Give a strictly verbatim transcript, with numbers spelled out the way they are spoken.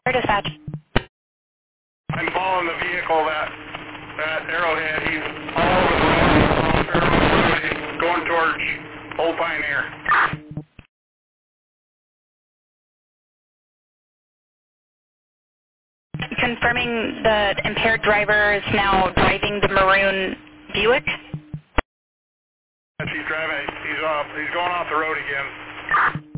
Dispatch. I'm following the vehicle that that Arrowhead. He's all over the road. He's going towards Old Pioneer. Confirming the impaired driver is now driving the maroon Buick. Yes, he's driving. He's off. He's going off the road again.